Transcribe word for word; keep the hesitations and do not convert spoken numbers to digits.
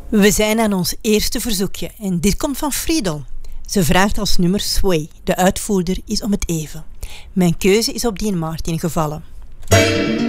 We zijn aan ons eerste verzoekje en dit komt van Friedel. Ze vraagt als nummer Sway. De uitvoerder is om het even. Mijn keuze is op Dean Martin gevallen.